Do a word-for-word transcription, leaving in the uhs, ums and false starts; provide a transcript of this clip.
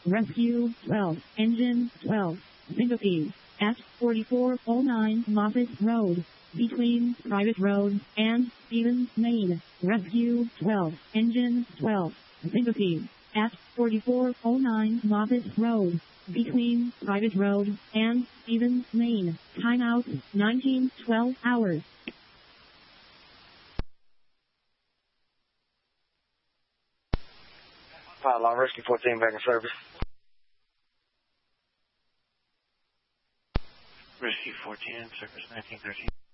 Rescue twelve, Engine twelve, syncope, at forty-four oh nine Moffett Road, between Private Road and Stevens, Maine. Rescue twelve, Engine twelve, syncope, at forty-four oh nine Moffett Road, between Private Road and Stevens, Maine. Timeout, nineteen twelve hours. Fire Alarm Rescue fourteen back in service. Rescue fourteen, service nineteen thirteen.